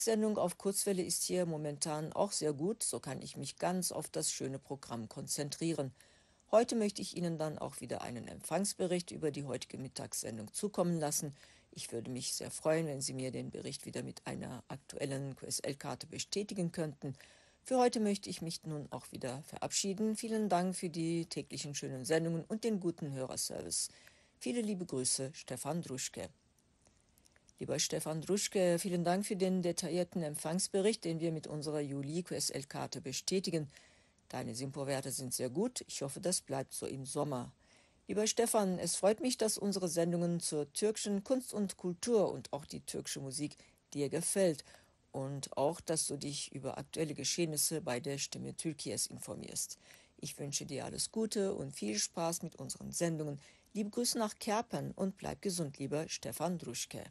Sendung auf Kurzwelle ist hier momentan auch sehr gut, so kann ich mich ganz auf das schöne Programm konzentrieren. Heute möchte ich Ihnen dann auch wieder einen Empfangsbericht über die heutige Mittagssendung zukommen lassen. Ich würde mich sehr freuen, wenn Sie mir den Bericht wieder mit einer aktuellen QSL-Karte bestätigen könnten. Für heute möchte ich mich nun auch wieder verabschieden. Vielen Dank für die täglichen schönen Sendungen und den guten Hörerservice. Viele liebe Grüße, Stefan Druschke. Lieber Stefan Druschke, vielen Dank für den detaillierten Empfangsbericht, den wir mit unserer Juli-QSL-Karte bestätigen. Deine Simpo-Werte sind sehr gut. Ich hoffe, das bleibt so im Sommer. Lieber Stefan, es freut mich, dass unsere Sendungen zur türkischen Kunst und Kultur und auch die türkische Musik dir gefällt. Und auch, dass du dich über aktuelle Geschehnisse bei der Stimme Türkiye's informierst. Ich wünsche dir alles Gute und viel Spaß mit unseren Sendungen. Liebe Grüße nach Kerpen und bleib gesund, lieber Stefan Druschke.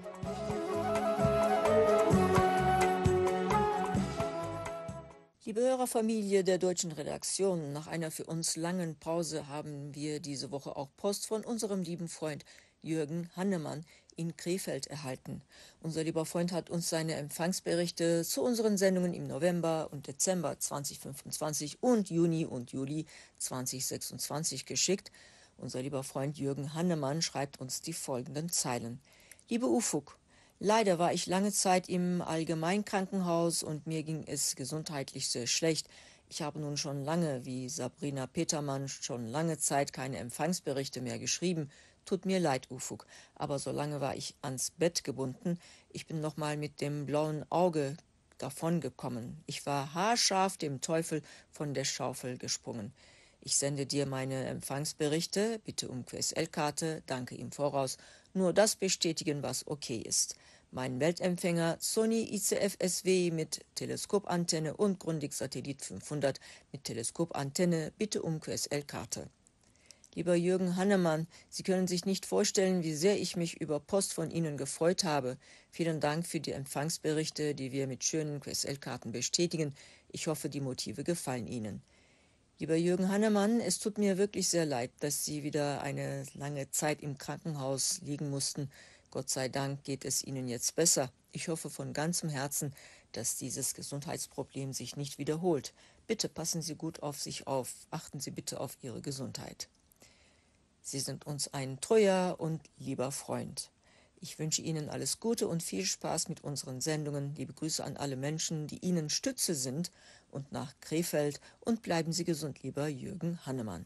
Liebe Hörerfamilie der deutschen Redaktion, nach einer für uns langen Pause haben wir diese Woche auch Post von unserem lieben Freund Jürgen Hannemann in Krefeld erhalten. Unser lieber Freund hat uns seine Empfangsberichte zu unseren Sendungen im November und Dezember 2025 und Juni und Juli 2026 geschickt. Unser lieber Freund Jürgen Hannemann schreibt uns die folgenden Zeilen. Liebe Ufuk, leider war ich lange Zeit im Allgemeinkrankenhaus und mir ging es gesundheitlich sehr schlecht. Ich habe nun schon lange, wie Sabrina Petermann, schon lange Zeit keine Empfangsberichte mehr geschrieben. Tut mir leid, Ufuk, aber so lange war ich ans Bett gebunden. Ich bin noch mal mit dem blauen Auge davongekommen. Ich war haarscharf dem Teufel von der Schaufel gesprungen. Ich sende dir meine Empfangsberichte, bitte um QSL-Karte, danke im Voraus. Nur das bestätigen, was okay ist. Mein Weltempfänger Sony ICF-SW mit Teleskopantenne und Grundig Satellit 500 mit Teleskopantenne, bitte um QSL-Karte. Lieber Jürgen Hannemann, Sie können sich nicht vorstellen, wie sehr ich mich über Post von Ihnen gefreut habe. Vielen Dank für die Empfangsberichte, die wir mit schönen QSL-Karten bestätigen. Ich hoffe, die Motive gefallen Ihnen. Lieber Jürgen Hannemann, es tut mir wirklich sehr leid, dass Sie wieder eine lange Zeit im Krankenhaus liegen mussten. Gott sei Dank geht es Ihnen jetzt besser. Ich hoffe von ganzem Herzen, dass dieses Gesundheitsproblem sich nicht wiederholt. Bitte passen Sie gut auf sich auf. Achten Sie bitte auf Ihre Gesundheit. Sie sind uns ein treuer und lieber Freund. Ich wünsche Ihnen alles Gute und viel Spaß mit unseren Sendungen. Liebe Grüße an alle Menschen, die Ihnen Stütze sind und nach Krefeld. Und bleiben Sie gesund, lieber Jürgen Hannemann.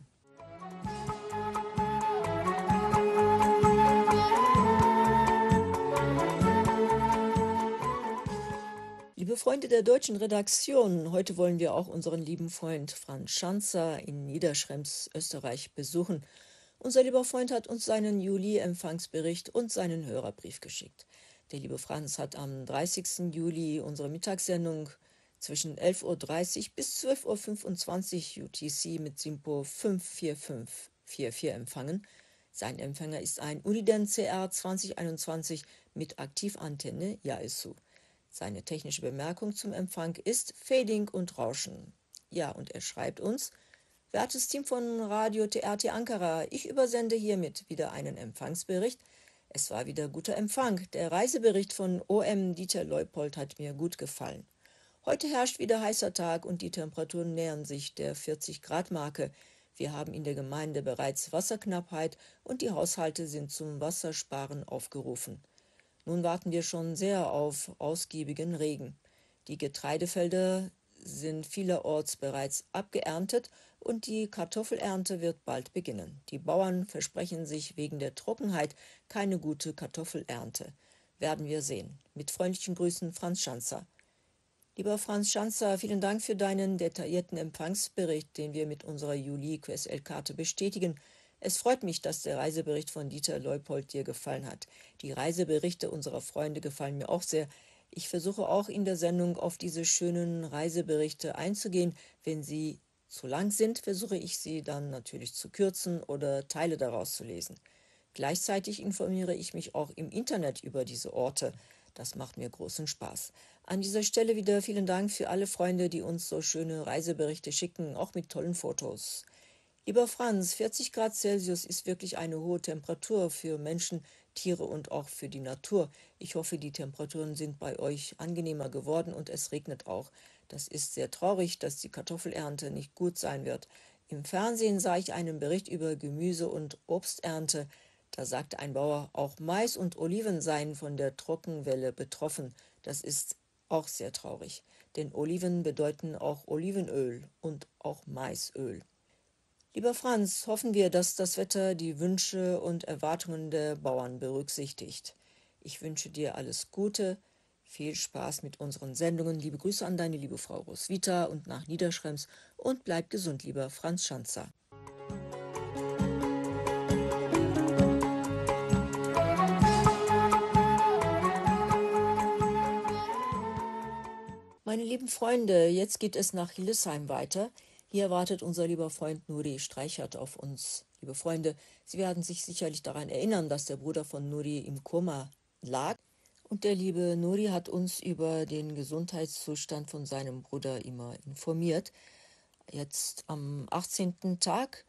Liebe Freunde der deutschen Redaktion, heute wollen wir auch unseren lieben Freund Franz Schanzer in Niederschrems, Österreich, besuchen. Unser lieber Freund hat uns seinen Juli-Empfangsbericht und seinen Hörerbrief geschickt. Der liebe Franz hat am 30. Juli unsere Mittagssendung zwischen 11:30 Uhr bis 12:25 Uhr UTC mit Simpo 54544 empfangen. Sein Empfänger ist ein Uniden CR 2021 mit Aktivantenne Yaesu. Seine technische Bemerkung zum Empfang ist Fading und Rauschen. Ja, und er schreibt uns: Wertes Team von Radio TRT Ankara, ich übersende hiermit wieder einen Empfangsbericht. Es war wieder guter Empfang. Der Reisebericht von OM Dieter Leupold hat mir gut gefallen. Heute herrscht wieder heißer Tag und die Temperaturen nähern sich der 40-Grad-Marke. Wir haben in der Gemeinde bereits Wasserknappheit und die Haushalte sind zum Wassersparen aufgerufen. Nun warten wir schon sehr auf ausgiebigen Regen. Die Getreidefelder sind vielerorts bereits abgeerntet und die Kartoffelernte wird bald beginnen. Die Bauern versprechen sich wegen der Trockenheit keine gute Kartoffelernte. Werden wir sehen. Mit freundlichen Grüßen, Franz Schanzer. Lieber Franz Schanzer, vielen Dank für deinen detaillierten Empfangsbericht, den wir mit unserer Juli-QSL-Karte bestätigen. Es freut mich, dass der Reisebericht von Dieter Leupold dir gefallen hat. Die Reiseberichte unserer Freunde gefallen mir auch sehr. Ich versuche auch in der Sendung auf diese schönen Reiseberichte einzugehen. Wenn sie zu lang sind, versuche ich sie dann natürlich zu kürzen oder Teile daraus zu lesen. Gleichzeitig informiere ich mich auch im Internet über diese Orte. Das macht mir großen Spaß. An dieser Stelle wieder vielen Dank für alle Freunde, die uns so schöne Reiseberichte schicken, auch mit tollen Fotos. Lieber Franz, 40 Grad Celsius ist wirklich eine hohe Temperatur für Menschen, Tiere und auch für die Natur. Ich hoffe, die Temperaturen sind bei euch angenehmer geworden und es regnet auch. Das ist sehr traurig, dass die Kartoffelernte nicht gut sein wird. Im Fernsehen sah ich einen Bericht über Gemüse- und Obsternte. Da sagte ein Bauer, auch Mais und Oliven seien von der Trockenwelle betroffen. Das ist auch sehr traurig, denn Oliven bedeuten auch Olivenöl und auch Maisöl. Lieber Franz, hoffen wir, dass das Wetter die Wünsche und Erwartungen der Bauern berücksichtigt. Ich wünsche dir alles Gute, viel Spaß mit unseren Sendungen. Liebe Grüße an deine liebe Frau Roswitha und nach Niederschrems und bleib gesund, lieber Franz Schanzer. Meine lieben Freunde, jetzt geht es nach Hildesheim weiter. Hier wartet unser lieber Freund Nuri Streichert auf uns. Liebe Freunde, Sie werden sich sicherlich daran erinnern, dass der Bruder von Nuri im Koma lag. Und der liebe Nuri hat uns über den Gesundheitszustand von seinem Bruder immer informiert. Jetzt am 18. Tag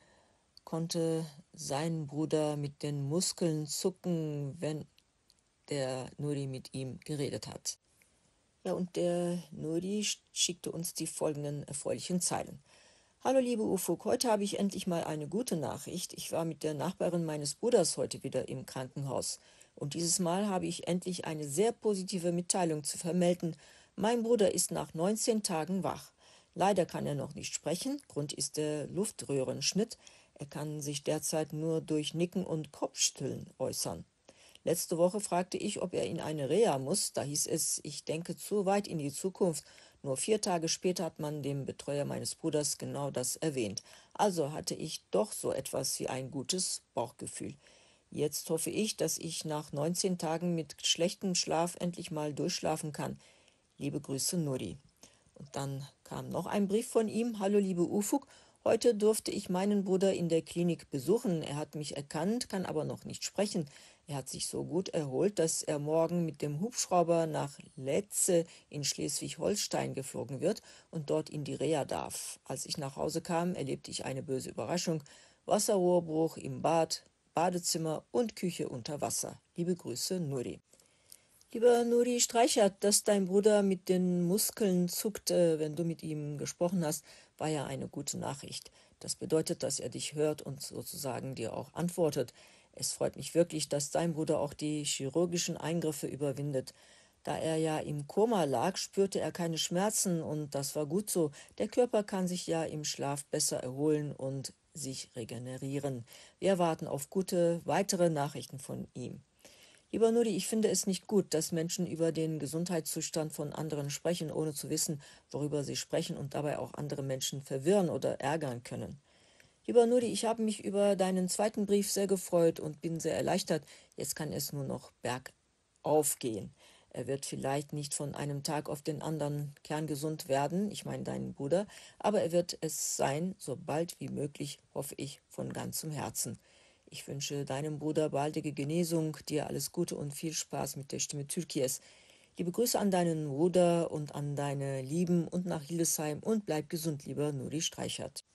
konnte sein Bruder mit den Muskeln zucken, wenn der Nuri mit ihm geredet hat. Ja, und der Nuri schickte uns die folgenden erfreulichen Zeilen. Hallo liebe Ufuk, heute habe ich endlich mal eine gute Nachricht. Ich war mit der Nachbarin meines Bruders heute wieder im Krankenhaus. Und dieses Mal habe ich endlich eine sehr positive Mitteilung zu vermelden. Mein Bruder ist nach 19 Tagen wach. Leider kann er noch nicht sprechen, Grund ist der Luftröhrenschnitt. Er kann sich derzeit nur durch Nicken und Kopfschütteln äußern. Letzte Woche fragte ich, ob er in eine Reha muss. Da hieß es, ich denke zu weit in die Zukunft. Nur 4 Tage später hat man dem Betreuer meines Bruders genau das erwähnt. Also hatte ich doch so etwas wie ein gutes Bauchgefühl. Jetzt hoffe ich, dass ich nach 19 Tagen mit schlechtem Schlaf endlich mal durchschlafen kann. Liebe Grüße, Nuri. Und dann kam noch ein Brief von ihm. Hallo liebe Ufuk, heute durfte ich meinen Bruder in der Klinik besuchen. Er hat mich erkannt, kann aber noch nicht sprechen. Er hat sich so gut erholt, dass er morgen mit dem Hubschrauber nach Letze in Schleswig-Holstein geflogen wird und dort in die Reha darf. Als ich nach Hause kam, erlebte ich eine böse Überraschung. Wasserrohrbruch im Bad, Badezimmer und Küche unter Wasser. Liebe Grüße, Nuri. Lieber Nuri Streichert, dass dein Bruder mit den Muskeln zuckte, wenn du mit ihm gesprochen hast, war ja eine gute Nachricht. Das bedeutet, dass er dich hört und sozusagen dir auch antwortet. Es freut mich wirklich, dass dein Bruder auch die chirurgischen Eingriffe überwindet. Da er ja im Koma lag, spürte er keine Schmerzen und das war gut so. Der Körper kann sich ja im Schlaf besser erholen und sich regenerieren. Wir warten auf gute weitere Nachrichten von ihm. Lieber Nuri, ich finde es nicht gut, dass Menschen über den Gesundheitszustand von anderen sprechen, ohne zu wissen, worüber sie sprechen und dabei auch andere Menschen verwirren oder ärgern können. Lieber Nuri, ich habe mich über deinen zweiten Brief sehr gefreut und bin sehr erleichtert. Jetzt kann es nur noch bergauf gehen. Er wird vielleicht nicht von einem Tag auf den anderen kerngesund werden, ich meine deinen Bruder, aber er wird es sein, so bald wie möglich, hoffe ich, von ganzem Herzen. Ich wünsche deinem Bruder baldige Genesung, dir alles Gute und viel Spaß mit der Stimme Türkies. Liebe Grüße an deinen Bruder und an deine Lieben und nach Hildesheim und bleib gesund, lieber Nuri Streichert.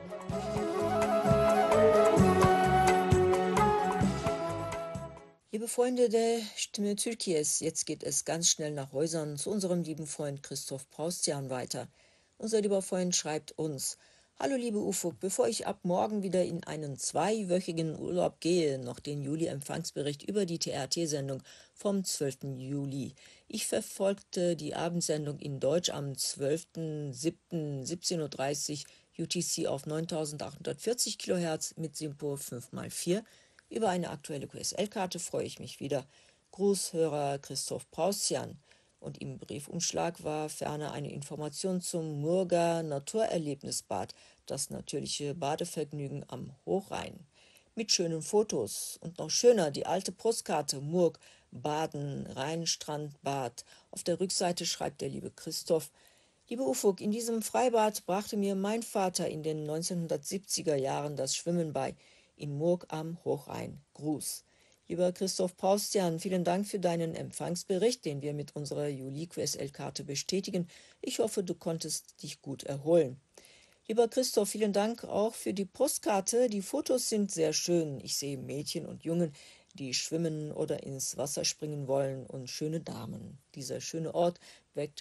Liebe Freunde der Stimme Türkies, jetzt geht es ganz schnell nach Häusern zu unserem lieben Freund Christoph Paustian weiter. Unser lieber Freund schreibt uns: Hallo liebe Ufuk, bevor ich ab morgen wieder in einen 2-wöchigen Urlaub gehe, noch den Juli-Empfangsbericht über die TRT-Sendung vom 12. Juli. Ich verfolgte die Abendsendung in Deutsch am 12.07.17:30 Uhr UTC auf 9840 kHz mit Simpo 5x4. Über eine aktuelle QSL-Karte freue ich mich wieder. Gruß, Hörer Christoph Paustian. Und im Briefumschlag war ferner eine Information zum Murger Naturerlebnisbad, das natürliche Badevergnügen am Hochrhein. Mit schönen Fotos und noch schöner die alte Postkarte Murg, Baden, Rheinstrandbad. Auf der Rückseite schreibt der liebe Christoph: Liebe Ufuk, in diesem Freibad brachte mir mein Vater in den 1970er Jahren das Schwimmen bei, in Murg am Hochrhein. Gruß. Lieber Christoph Paustian, vielen Dank für deinen Empfangsbericht, den wir mit unserer Juli-QSL-Karte bestätigen. Ich hoffe, du konntest dich gut erholen. Lieber Christoph, vielen Dank auch für die Postkarte. Die Fotos sind sehr schön. Ich sehe Mädchen und Jungen, die schwimmen oder ins Wasser springen wollen, und schöne Damen. Dieser schöne Ort weckt